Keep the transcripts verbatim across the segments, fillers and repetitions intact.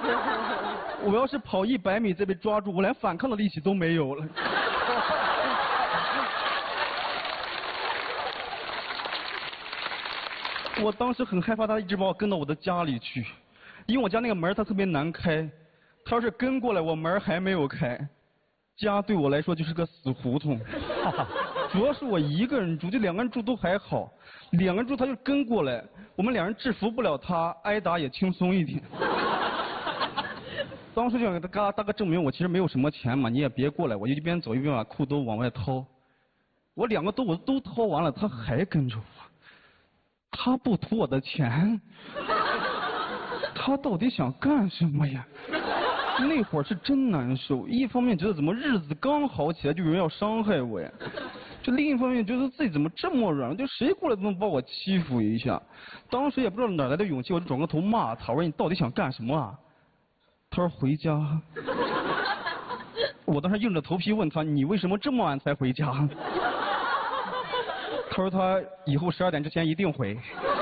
我要是跑一百米再被抓住，我连反抗的力气都没有了。我当时很害怕，他一直把我跟到我的家里去，因为我家那个门他特别难开，他要是跟过来，我门还没有开，家对我来说就是个死胡同。主要是我一个人住，这两个人住都还好，两个人住他就跟过来，我们两人制服不了他，挨打也轻松一点。当时就想给他嘎大哥证明我其实没有什么钱嘛，你也别过来，我就一边走一边把裤兜往外掏，我两个兜我都掏完了，他还跟着我。他不图我的钱，他到底想干什么呀？那会儿是真难受，一方面觉得怎么日子刚好起来就有人要伤害我呀，这另一方面觉得自己怎么这么软，就谁过来都能把我欺负一下。当时也不知道哪来的勇气，我就转过头骂他，我说你到底想干什么啊？他说回家。我当时硬着头皮问他，你为什么这么晚才回家？他说他以后十二点之前一定回。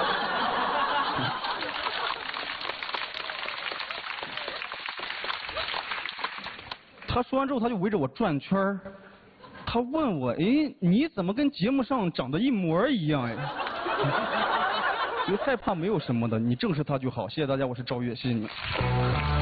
他说完之后，他就围着我转圈儿，他问我：“哎，你怎么跟节目上长得一模一样呀？”别害怕，没有什么的，你正视他就好。谢谢大家，我是赵越，谢谢你们。